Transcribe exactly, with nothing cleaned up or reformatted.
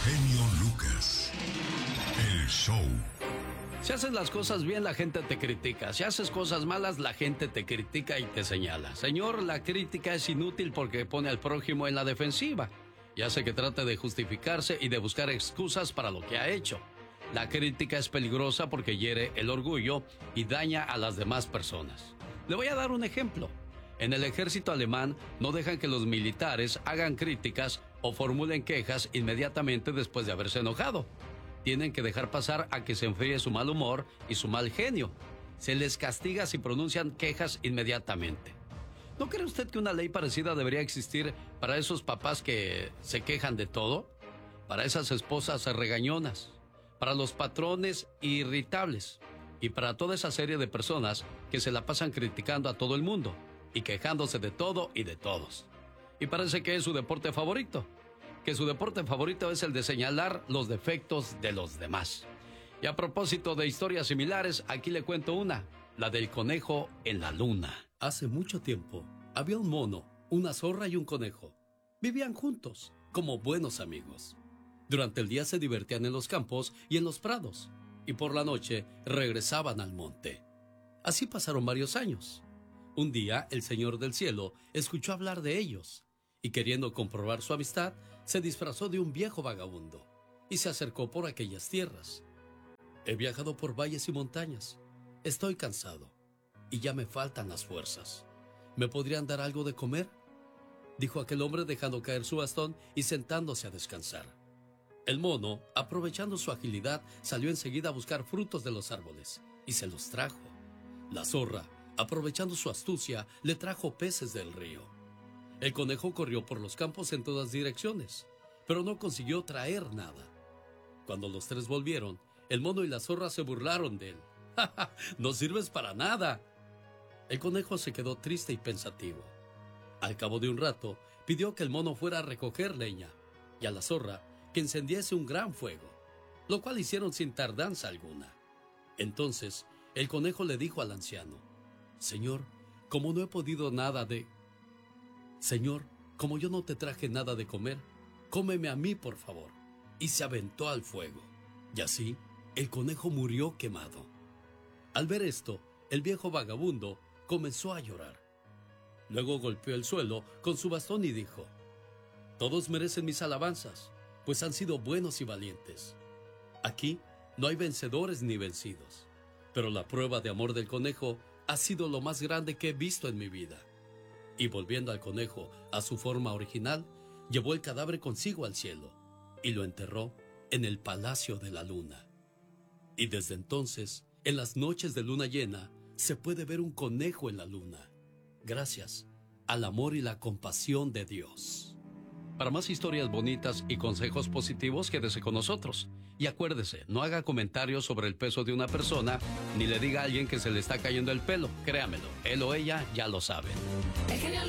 genio Lucas. El show. Si haces las cosas bien, la gente te critica. Si haces cosas malas, la gente te critica y te señala. Señor, la crítica es inútil porque pone al prójimo en la defensiva y hace que trate de justificarse y de buscar excusas para lo que ha hecho. La crítica es peligrosa porque hiere el orgullo y daña a las demás personas. Le voy a dar un ejemplo. En el ejército alemán no dejan que los militares hagan críticas o formulen quejas inmediatamente después de haberse enojado. Tienen que dejar pasar a que se enfríe su mal humor y su mal genio. Se les castiga si pronuncian quejas inmediatamente. ¿No cree usted que una ley parecida debería existir para esos papás que se quejan de todo? Para esas esposas regañonas, para los patrones irritables y para toda esa serie de personas que se la pasan criticando a todo el mundo y quejándose de todo y de todos. Y parece que es su deporte favorito. Que su deporte favorito es el de señalar los defectos de los demás. Y a propósito de historias similares, aquí le cuento una, la del conejo en la luna. Hace mucho tiempo, había un mono, una zorra y un conejo. Vivían juntos, como buenos amigos. Durante el día se divertían en los campos y en los prados, y por la noche regresaban al monte. Así pasaron varios años. Un día, el Señor del Cielo escuchó hablar de ellos, y queriendo comprobar su amistad, se disfrazó de un viejo vagabundo y se acercó por aquellas tierras. He viajado por valles y montañas. Estoy cansado y ya me faltan las fuerzas. ¿Me podrían dar algo de comer?, dijo aquel hombre dejando caer su bastón y sentándose a descansar. El mono, aprovechando su agilidad, salió enseguida a buscar frutos de los árboles y se los trajo. La zorra, aprovechando su astucia, le trajo peces del río. El conejo corrió por los campos en todas direcciones, pero no consiguió traer nada. Cuando los tres volvieron, el mono y la zorra se burlaron de él. ¡Ja, ja! ¡No sirves para nada! El conejo se quedó triste y pensativo. Al cabo de un rato, pidió que el mono fuera a recoger leña y a la zorra que encendiese un gran fuego, lo cual hicieron sin tardanza alguna. Entonces, el conejo le dijo al anciano: Señor, como no he podido nada de... Señor, como yo no te traje nada de comer, cómeme a mí, por favor. Y se aventó al fuego. Y así, el conejo murió quemado. Al ver esto, el viejo vagabundo comenzó a llorar. Luego golpeó el suelo con su bastón y dijo: Todos merecen mis alabanzas, pues han sido buenos y valientes. Aquí no hay vencedores ni vencidos, pero la prueba de amor del conejo ha sido lo más grande que he visto en mi vida. Y volviendo al conejo a su forma original, llevó el cadáver consigo al cielo y lo enterró en el Palacio de la Luna. Y desde entonces, en las noches de luna llena, se puede ver un conejo en la luna, gracias al amor y la compasión de Dios. Para más historias bonitas y consejos positivos, quédese con nosotros. Y acuérdese, no haga comentarios sobre el peso de una persona, ni le diga a alguien que se le está cayendo el pelo. Créamelo, él o ella ya lo saben.